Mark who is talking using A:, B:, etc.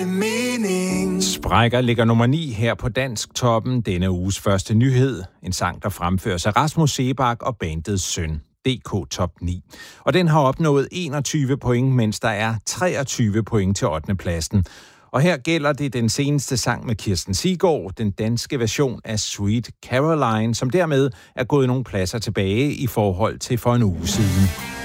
A: det mening?
B: Sprækker ligger nummer 9 her på Dansk Toppen. Denne uges første nyhed. En sang, der fremføres af Rasmus Seebach og bandets søn. DK Top 9. Og den har opnået 21 point, mens der er 23 point til 8. pladsen. Og her gælder det den seneste sang med Kirsten Siggaard, den danske version af Sweet Caroline, som dermed er gået nogle pladser tilbage i forhold til for en uge siden.